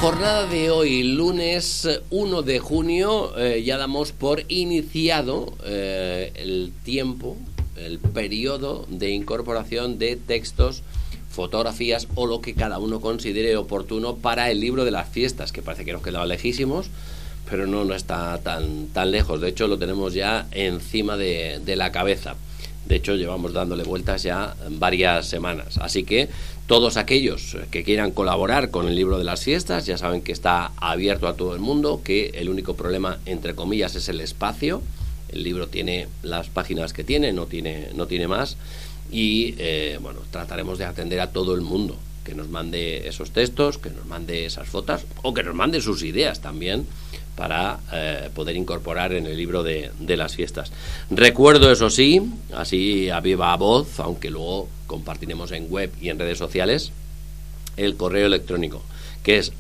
jornada de hoy, lunes 1 de junio, ya damos por iniciado el tiempo, el periodo de incorporación de textos, fotografías o lo que cada uno considere oportuno para el libro de las fiestas, que parece que nos quedaba lejísimos, pero no está tan lejos. De hecho, lo tenemos ya encima de la cabeza. De hecho, llevamos dándole vueltas ya varias semanas. Así que todos aquellos que quieran colaborar con el libro de las fiestas, ya saben que está abierto a todo el mundo, que el único problema, entre comillas, es el espacio. El libro tiene las páginas que tiene, no tiene más. Y bueno, trataremos de atender a todo el mundo que nos mande esos textos, que nos mande esas fotos o que nos mande sus ideas también para poder incorporar en el libro de las fiestas. Recuerdo, eso sí, así a viva voz, aunque luego compartiremos en web y en redes sociales, el correo electrónico, que es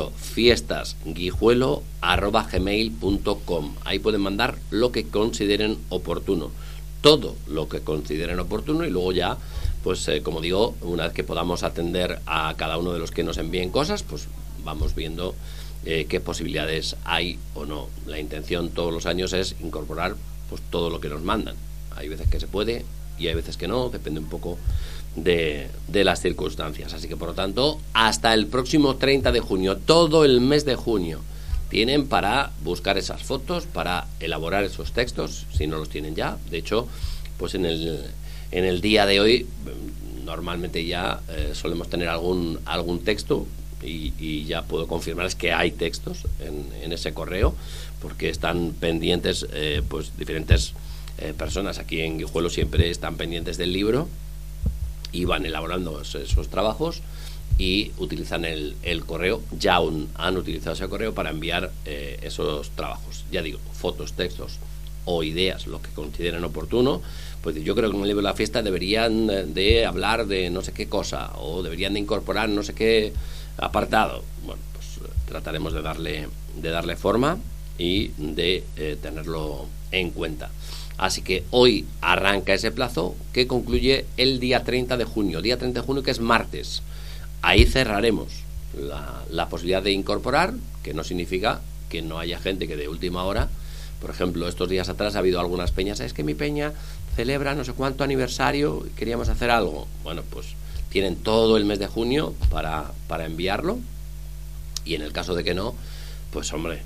librofiestasguijuelo@gmail.com. Ahí pueden mandar lo que consideren oportuno, todo lo que consideren oportuno, y luego ya, pues como digo, una vez que podamos atender a cada uno de los que nos envíen cosas, pues vamos viendo qué posibilidades hay o no. La intención todos los años es incorporar pues todo lo que nos mandan. Hay veces que se puede y hay veces que no, depende un poco de las circunstancias. Así que, por lo tanto, hasta el próximo 30 de junio, todo el mes de junio, tienen para buscar esas fotos, para elaborar esos textos, si no los tienen ya. De hecho, pues en el día de hoy, normalmente ya solemos tener algún texto, y ya puedo confirmarles que hay textos en ese correo, porque están pendientes pues diferentes personas aquí en Guijuelo, siempre están pendientes del libro y van elaborando esos trabajos y utilizan el correo. Ya han utilizado ese correo para enviar esos trabajos, ya digo, fotos, textos o ideas, lo que consideren oportuno. Pues yo creo que en el libro de la fiesta deberían de hablar de no sé qué cosa, o deberían de incorporar no sé qué apartado. Bueno, pues trataremos de darle forma y de tenerlo en cuenta. Así que hoy arranca ese plazo que concluye el día 30 de junio, que es martes. Ahí cerraremos la posibilidad de incorporar, que no significa que no haya gente que de última hora, por ejemplo, estos días atrás ha habido algunas peñas, es que mi peña celebra no sé cuánto aniversario y queríamos hacer algo. Bueno, pues tienen todo el mes de junio para enviarlo, y en el caso de que no, pues hombre,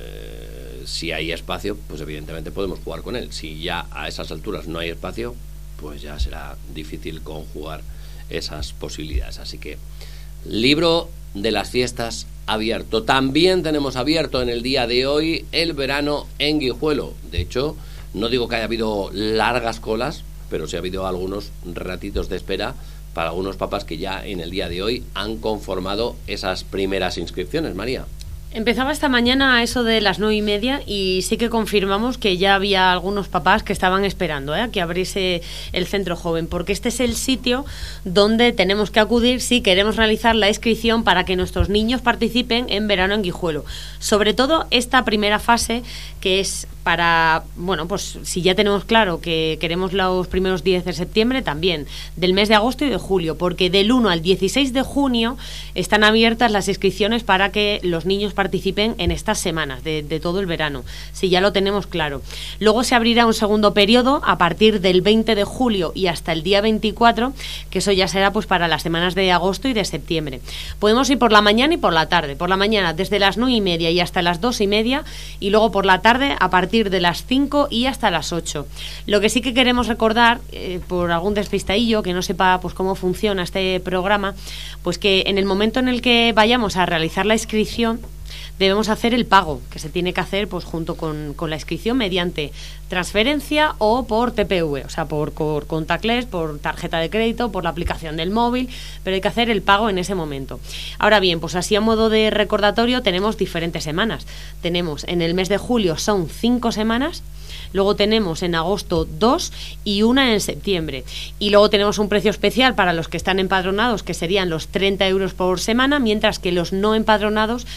si hay espacio, pues evidentemente podemos jugar con él. Si ya a esas alturas no hay espacio, pues ya será difícil conjugar esas posibilidades. Así que libro de las fiestas abierto. También tenemos abierto en el día de hoy el verano en Guijuelo. De hecho, no digo que haya habido largas colas, pero sí ha habido algunos ratitos de espera para algunos papás que ya en el día de hoy han conformado esas primeras inscripciones. María. Empezaba esta mañana a eso de las 9:30 y sí que confirmamos que ya había algunos papás que estaban esperando a que abriese el centro joven, porque este es el sitio donde tenemos que acudir si queremos realizar la inscripción para que nuestros niños participen en verano en Guijuelo. Sobre todo esta primera fase, que es para, bueno, pues si ya tenemos claro que queremos los primeros 10 de septiembre, también del mes de agosto y de julio, porque del 1 al 16 de junio están abiertas las inscripciones para que los niños participen en estas semanas de todo el verano, si ya lo tenemos claro. Luego se abrirá un segundo periodo a partir del 20 de julio y hasta el día 24, que eso ya será pues para las semanas de agosto y de septiembre. Podemos ir por la mañana y por la tarde. Por la mañana desde las 9:30 y hasta las 2:30, y luego por la tarde a partir de las 5 y hasta las 8. Lo que sí que queremos recordar, por algún despistadillo que no sepa pues cómo funciona este programa, pues que en el momento en el que vayamos a realizar la inscripción, debemos hacer el pago, que se tiene que hacer pues junto con la inscripción mediante transferencia o por TPV, o sea, por contactless, por tarjeta de crédito, por la aplicación del móvil, pero hay que hacer el pago en ese momento. Ahora bien, pues así a modo de recordatorio tenemos diferentes semanas. Tenemos en el mes de julio son 5 semanas, luego tenemos en agosto 2 y una en septiembre. Y luego tenemos un precio especial para los que están empadronados, que serían los 30 euros por semana, mientras que los no empadronados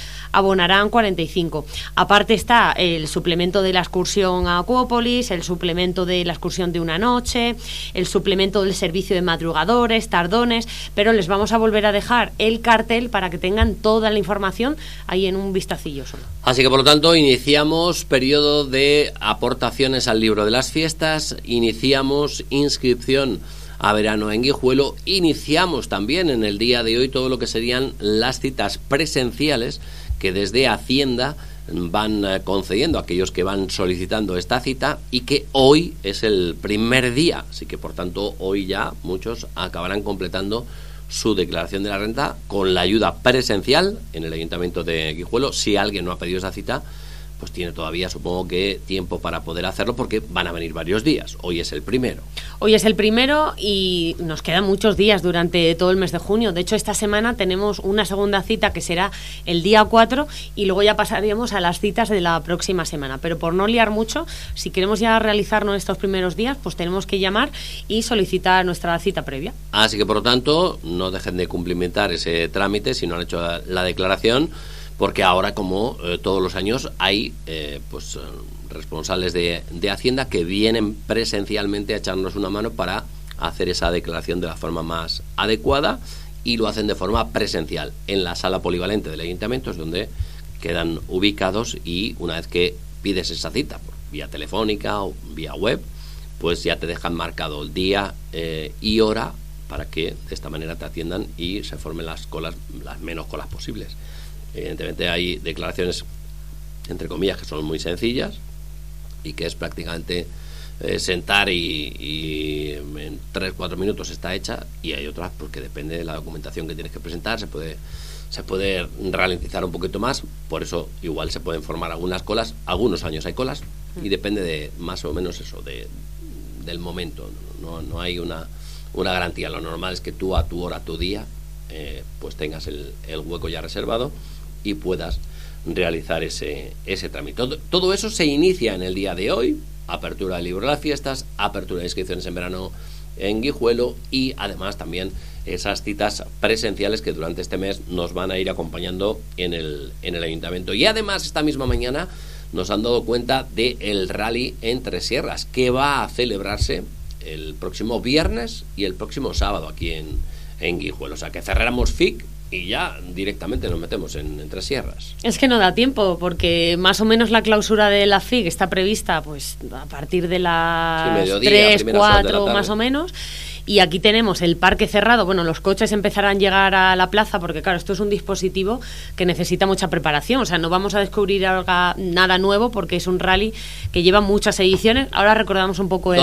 abonarán 45. Aparte está el suplemento de la excursión a Acuópolis, el suplemento de la excursión de una noche, el suplemento del servicio de madrugadores, tardones, pero les vamos a volver a dejar el cartel para que tengan toda la información ahí en un vistacillo solo. Así que por lo tanto iniciamos periodo de aportaciones al libro de las fiestas, iniciamos inscripción a verano en Guijuelo, iniciamos también en el día de hoy todo lo que serían las citas presenciales que desde Hacienda van concediendo a aquellos que van solicitando esta cita, y que hoy es el primer día, así que por tanto hoy ya muchos acabarán completando su declaración de la renta con la ayuda presencial en el Ayuntamiento de Guijuelo. Si alguien no ha pedido esa cita, pues tiene todavía, supongo que, tiempo para poder hacerlo, porque van a venir varios días. Hoy es el primero. Hoy es el primero y nos quedan muchos días durante todo el mes de junio. De hecho, esta semana tenemos una segunda cita que será el día 4 y luego ya pasaríamos a las citas de la próxima semana. Pero por no liar mucho, si queremos ya realizarnos estos primeros días, pues tenemos que llamar y solicitar nuestra cita previa. Así que, por lo tanto, no dejen de cumplimentar ese trámite si no han hecho la declaración, porque ahora, como todos los años, hay responsables de Hacienda que vienen presencialmente a echarnos una mano para hacer esa declaración de la forma más adecuada, y lo hacen de forma presencial en la sala polivalente del Ayuntamiento, es donde quedan ubicados, y una vez que pides esa cita por vía telefónica o vía web, pues ya te dejan marcado el día y hora para que de esta manera te atiendan y se formen las colas, las menos colas posibles. Evidentemente hay declaraciones, entre comillas, que son muy sencillas y que es prácticamente sentar y en 3-4 minutos está hecha, y hay otras porque depende de la documentación que tienes que presentar, se puede ralentizar un poquito más, por eso igual se pueden formar algunas colas, algunos años hay colas, y depende de más o menos eso, del momento, no hay una garantía. Lo normal es que tú a tu hora, a tu día, pues tengas el hueco ya reservado y puedas realizar ese trámite. Todo eso se inicia en el día de hoy: apertura del libro de las fiestas, apertura de inscripciones en verano en Guijuelo, y además también esas citas presenciales que durante este mes nos van a ir acompañando en el Ayuntamiento. Y además esta misma mañana nos han dado cuenta del rally Entre Sierras, que va a celebrarse el próximo viernes y el próximo sábado aquí en Guijuelo. O sea que cerramos FIC y ya directamente nos metemos en Entre Sierras. Es que no da tiempo, porque más o menos la clausura de la FIC está prevista pues a partir de las 3, 4 más o menos. Y aquí tenemos el parque cerrado. Bueno, los coches empezarán a llegar a la plaza, porque claro, esto es un dispositivo que necesita mucha preparación. O sea, no vamos a descubrir nada nuevo, porque es un rally que lleva muchas ediciones. Ahora recordamos un poco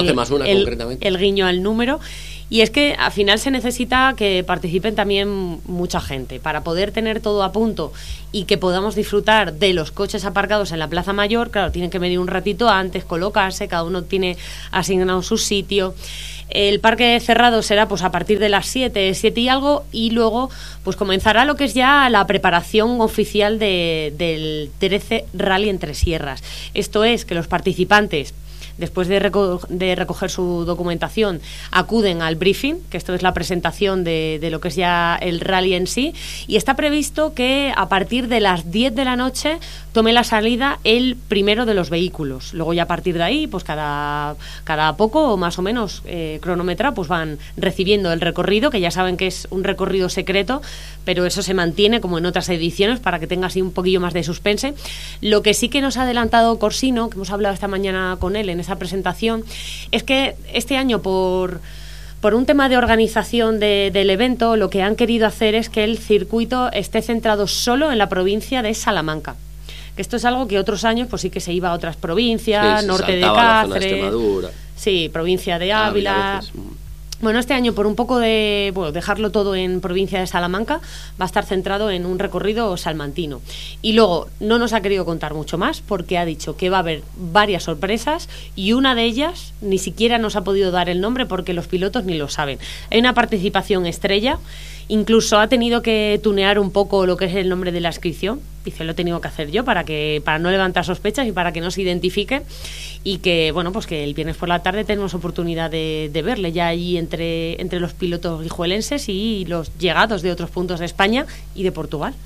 el guiño al número. Y es que al final se necesita que participen también mucha gente para poder tener todo a punto y que podamos disfrutar de los coches aparcados en la Plaza Mayor. Claro, tienen que venir un ratito antes, colocarse, cada uno tiene asignado su sitio. El parque cerrado será pues a partir de las 7 y algo, y luego pues comenzará lo que es ya la preparación oficial del 13 Rally Entre Sierras. Esto es que los participantes, después de recoger su documentación, acuden al briefing, que esto es la presentación de lo que es ya el rally en sí, y está previsto que a partir de las 10 de la noche tome la salida el primero de los vehículos. Luego ya a partir de ahí, pues cada poco o más o menos cronometrado, pues van recibiendo el recorrido, que ya saben que es un recorrido secreto, pero eso se mantiene como en otras ediciones para que tenga así un poquillo más de suspense. Lo que sí que nos ha adelantado Corsino, que hemos hablado esta mañana con él en esa presentación, es que este año por un tema de organización del evento, lo que han querido hacer es que el circuito esté centrado solo en la provincia de Salamanca. Que esto es algo que otros años pues sí que se iba a otras provincias, norte de Cáceres, sí, provincia de Ávila. Bueno, este año, por un poco de dejarlo todo en provincia de Salamanca, va a estar centrado en un recorrido salmantino. Y luego no nos ha querido contar mucho más, porque ha dicho que va a haber varias sorpresas, y una de ellas ni siquiera nos ha podido dar el nombre porque los pilotos ni lo saben. Hay una participación estrella. Incluso ha tenido que tunear un poco lo que es el nombre de la inscripción. Dice, lo he tenido que hacer yo para no levantar sospechas y para que no se identifique. Y que, bueno, pues que el viernes por la tarde tenemos oportunidad de verle ya allí entre los pilotos guijuelenses y los llegados de otros puntos de España y de Portugal.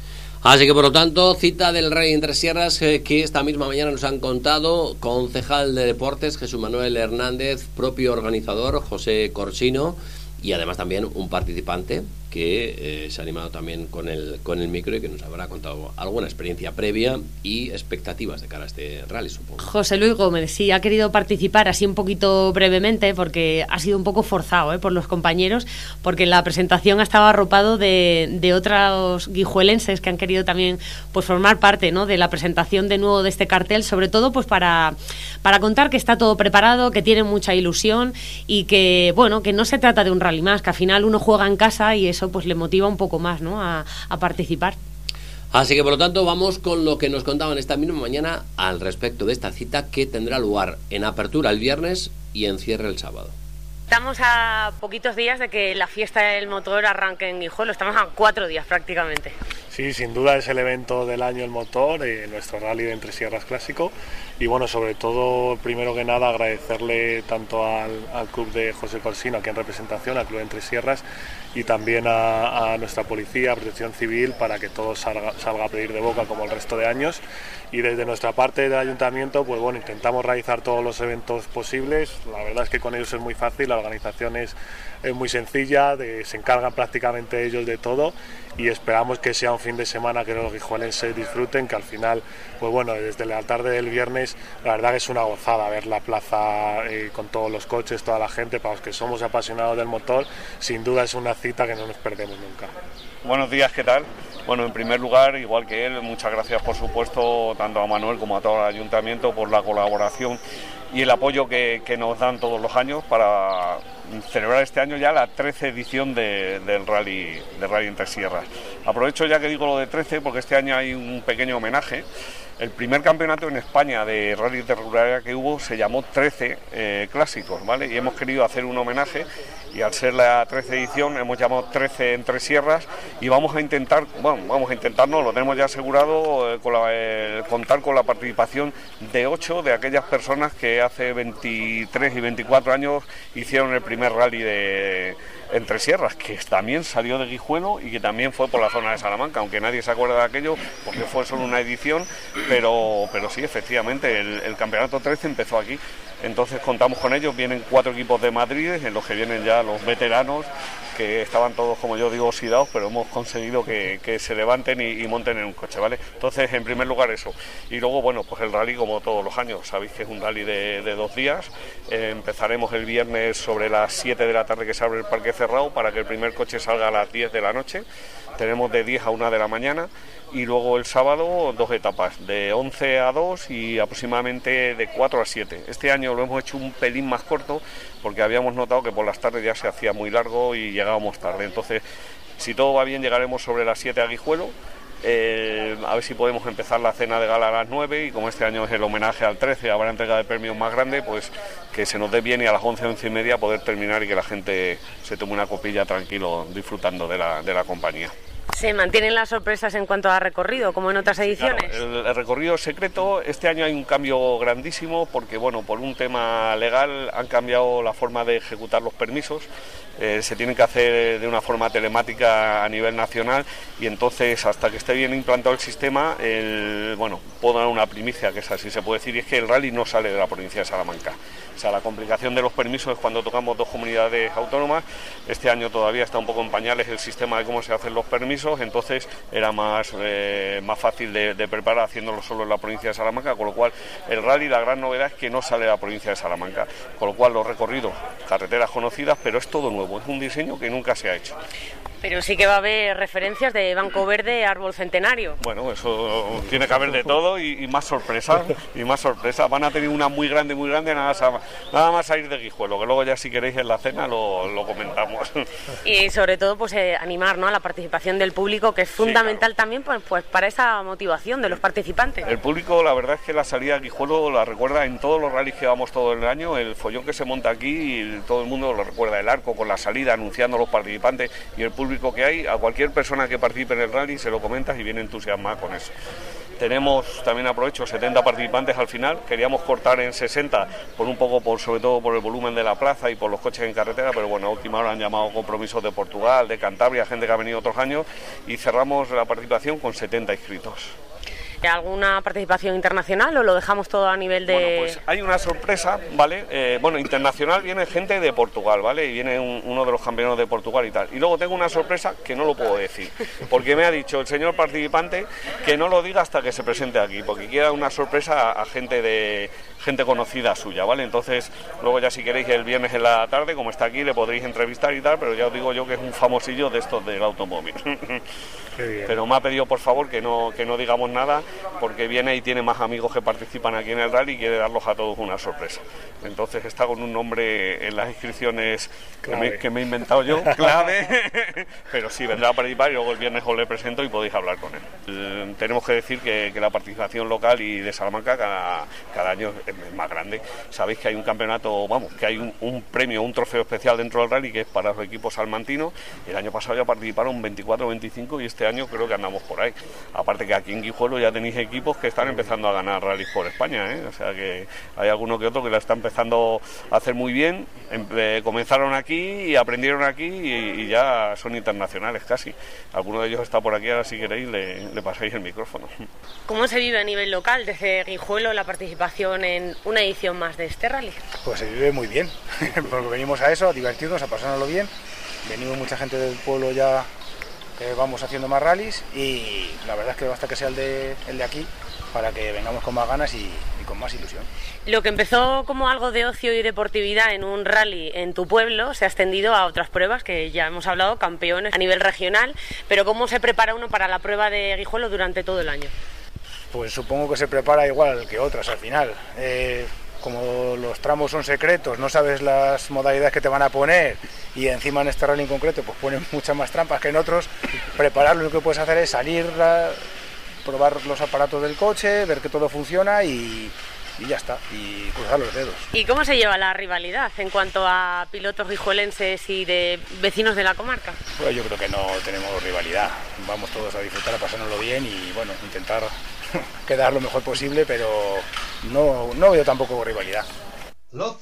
Así que por lo tanto, cita del Rally Entre Sierras que esta misma mañana nos han contado concejal de deportes Jesús Manuel Hernández, propio organizador José Corsino y además también un participante que se ha animado también con el micro y que nos habrá contado alguna experiencia previa y expectativas de cara a este rally, supongo. José Luis Gómez, sí, ha querido participar así un poquito brevemente porque ha sido un poco forzado por los compañeros, porque en la presentación estaba arropado de otros guijuelenses que han querido también pues formar parte, ¿no?, de la presentación de nuevo de este cartel, sobre todo pues para contar que está todo preparado, que tienen mucha ilusión y que, bueno, que no se trata de un rally más, que al final uno juega en casa y eso pues le motiva un poco más, ¿no?, a participar. Así que por lo tanto vamos con lo que nos contaban esta misma mañana al respecto de esta cita que tendrá lugar en apertura el viernes y en cierre el sábado. Estamos a poquitos días de que la fiesta del motor arranque en Guijuelo, estamos a 4 días prácticamente. Sí, sin duda es el evento del año el motor, nuestro rally de Entre Sierras clásico, y bueno, sobre todo, primero que nada, agradecerle tanto al club de José Corsino, aquí en representación, al club de Entre Sierras, y también a nuestra policía, a Protección Civil, para que todo salga a pedir de boca como el resto de años. Y desde nuestra parte del ayuntamiento, pues bueno, intentamos realizar todos los eventos posibles. La verdad es que con ellos es muy fácil, la organización es muy sencilla, se encargan prácticamente ellos de todo, y esperamos que sea un fin de semana que los guijuelenses disfruten, que al final, pues bueno, desde la tarde del viernes, la verdad que es una gozada ver la plaza con todos los coches, toda la gente. Para los que somos apasionados del motor, sin duda es una cita que no nos perdemos nunca. Buenos días, ¿qué tal? Bueno, en primer lugar, igual que él, muchas gracias por supuesto tanto a Manuel como a todo el ayuntamiento por la colaboración y el apoyo que nos dan todos los años para celebrar este año ya la 13 edición del Rally Entre Sierras. Aprovecho ya que digo lo de 13 porque este año hay un pequeño homenaje. El primer campeonato en España de rally de regularidad que hubo se llamó 13 clásicos, ¿vale? Y hemos querido hacer un homenaje y al ser la 13 edición hemos llamado 13 Entre Sierras y vamos a intentar, lo tenemos ya asegurado, contar con la participación de 8 de aquellas personas que hace 23 y 24 años hicieron el primer rally de Entre Sierras, que también salió de Guijuelo y que también fue por la zona de Salamanca, aunque nadie se acuerda de aquello porque fue solo una edición, pero sí, efectivamente, el campeonato 13 empezó aquí. Entonces contamos con ellos, vienen 4 equipos de Madrid, en los que vienen ya los veteranos, que estaban todos, como yo digo, oxidados, pero hemos conseguido que se levanten y monten en un coche, ¿vale? Entonces, en primer lugar eso. Y luego, bueno, pues el rally como todos los años, sabéis que es un rally de 2 días. Empezaremos el viernes sobre las 7 de la tarde que se abre el parque cerrado para que el primer coche salga a las 10 de la noche. Tenemos de 10 a 1 de la mañana. Y luego el sábado 2 etapas, de 11 a 2 y aproximadamente de 4 a 7. Este año lo hemos hecho un pelín más corto porque habíamos notado que por las tardes ya se hacía muy largo y llegábamos tarde. Entonces, si todo va bien, llegaremos sobre las 7 a Guijuelo. A ver si podemos empezar la cena de gala a las 9 y como este año es el homenaje al 13, habrá entrega de premios más grande, pues que se nos dé bien y a las 11, 11 y media poder terminar y que la gente se tome una copilla tranquilo disfrutando de la compañía. ¿Se mantienen las sorpresas en cuanto a recorrido, como en otras ediciones? Claro, el recorrido secreto, este año hay un cambio grandísimo porque, bueno, por un tema legal han cambiado la forma de ejecutar los permisos, se tienen que hacer de una forma telemática a nivel nacional y entonces hasta que esté bien implantado el sistema, puedo dar una primicia, que es así se puede decir, y es que el rally no sale de la provincia de Salamanca. O sea, la complicación de los permisos es cuando tocamos 2 comunidades autónomas. Este año todavía está un poco en pañales el sistema de cómo se hacen los permisos, entonces era más fácil de preparar haciéndolo solo en la provincia de Salamanca, con lo cual el rally, la gran novedad es que no sale de la provincia de Salamanca, con lo cual los recorridos, carreteras conocidas, pero es todo nuevo, es un diseño que nunca se ha hecho. Pero sí que va a haber referencias de Banco Verde, Árbol Centenario. Bueno, eso tiene que haber de todo y más sorpresas, Van a tener una muy grande, nada más a ir de Guijuelo, que luego ya si queréis en la cena lo comentamos. Y sobre todo pues animar, ¿no?, a la participación del público, que es fundamental, sí, claro, también pues para esa motivación de los participantes. El público, la verdad es que la salida a Guijuelo la recuerda en todos los rallies que vamos todo el año, el follón que se monta aquí y todo el mundo lo recuerda, el arco con la salida anunciando a los participantes y el público que hay, a cualquier persona que participe en el rally se lo comentas y viene entusiasmada con eso. también aprovecho, 70 participantes al final. Queríamos cortar en 60 sobre todo por el volumen de la plaza y por los coches en carretera, pero bueno, a última hora han llamado compromisos de Portugal, de Cantabria, gente que ha venido otros años, y cerramos la participación con 70 inscritos. ¿Alguna participación internacional o lo dejamos todo a nivel de...? Bueno, pues hay una sorpresa, ¿vale? Internacional viene gente de Portugal, ¿vale? Y viene uno de los campeones de Portugal y tal. Y luego tengo una sorpresa que no lo puedo decir, porque me ha dicho el señor participante que no lo diga hasta que se presente aquí, porque quiere dar una sorpresa a gente conocida suya, ¿vale? Entonces, luego ya si queréis el viernes en la tarde, como está aquí, le podréis entrevistar y tal, pero ya os digo yo que es un famosillo de estos del automóvil. Pero me ha pedido por favor que no digamos nada, porque viene y tiene más amigos que participan aquí en el rally y quiere darlos a todos una sorpresa. Entonces está con un nombre en las inscripciones que me he inventado yo, clave, pero sí, vendrá a participar y luego el viernes os le presento y podéis hablar con él. Tenemos que decir que la participación local y de Salamanca cada año es más grande. Sabéis que hay un campeonato, que hay un premio, un trofeo especial dentro del rally que es para los equipos salmantinos. El año pasado ya participaron 24 o 25 y este año creo que andamos por ahí. Aparte que aquí en Guijuelo ya tenéis equipos que están empezando a ganar rallies por España, ¿eh? O sea que hay alguno que otro que la está empezando a hacer muy bien. Comenzaron aquí y aprendieron aquí y ya son internacionales casi. Alguno de ellos está por aquí, ahora si queréis le pasáis el micrófono. ¿Cómo se vive a nivel local desde Guijuelo la participación en una edición más de este rally? Pues se vive muy bien, porque venimos a eso, a divertirnos, a pasárnoslo bien. Venimos mucha gente del pueblo ya, vamos haciendo más rallies y la verdad es que basta que sea el de aquí para que vengamos con más ganas y con más ilusión. Lo que empezó como algo de ocio y deportividad en un rally en tu pueblo se ha extendido a otras pruebas que ya hemos hablado, campeones a nivel regional, pero ¿cómo se prepara uno para la prueba de Guijuelo durante todo el año? Pues supongo que se prepara igual que otras al final. Como los tramos son secretos, no sabes las modalidades que te van a poner y encima en este rally en concreto pues ponen muchas más trampas que en otros. Preparar, lo único que puedes hacer es salir, probar los aparatos del coche, ver que todo funciona y ya está, y cruzar los dedos. ¿Y cómo se lleva la rivalidad en cuanto a pilotos guijuelenses y de vecinos de la comarca? Pues yo creo que no tenemos rivalidad, vamos todos a disfrutar, a pasárnoslo bien y bueno, intentar quedar lo mejor posible, pero no veo tampoco rivalidad.